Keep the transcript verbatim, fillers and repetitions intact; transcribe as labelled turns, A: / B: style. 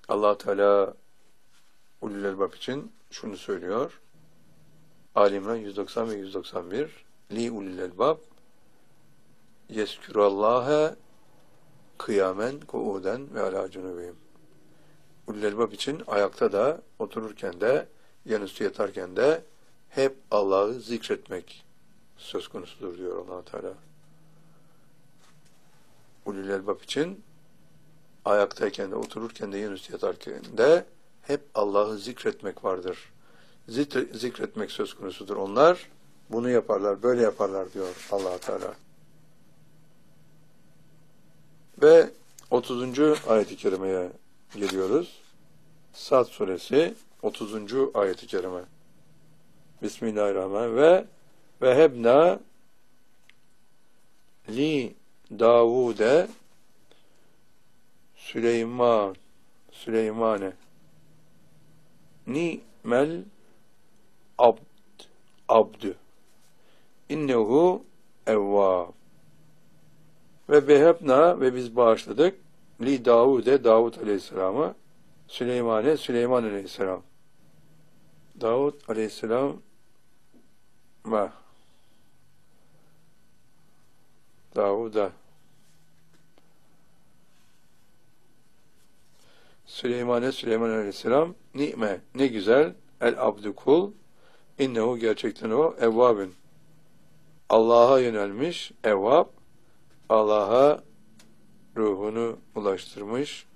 A: Allah Teala ulul elbab için şunu söylüyor. Ali İmran yüz doksan ve yüz doksan bir Li ulul elbab yeskürallâhe kıyamen kuuden ve alâ cunubihim. Ulul elbab için ayakta da, otururken de, yanüstü yatarken de hep Allah'ı zikretmek söz konusudur diyor Allah Teala. Ulul elbab için ayaktayken de, otururken de, yanüstü yatarken de hep Allah'ı zikretmek vardır. Zikre, zikretmek söz konusudur. Onlar bunu yaparlar, böyle yaparlar diyor Allah Teala. Ve otuzuncu ayet-i kerimeye geliyoruz. Sad suresi otuzuncu ayet-i kerime. Bismillahirrahmanirrahim. Ve vehebna li Davude Süleyman Süleymane ni'mel abd abdü innehu evvâb. Ve behebna ve biz bağışladık li Davude Davud aleyhisselamı Süleymane Süleyman aleyhisselam. Davud aleyhisselam ma Davud'a Süleymane Süleyman aleyhisselam ni'me ne güzel el abdü kul innehu gerçekten o evvabün Allah'a yönelmiş evvab Allah'a ruhunu ulaştırmış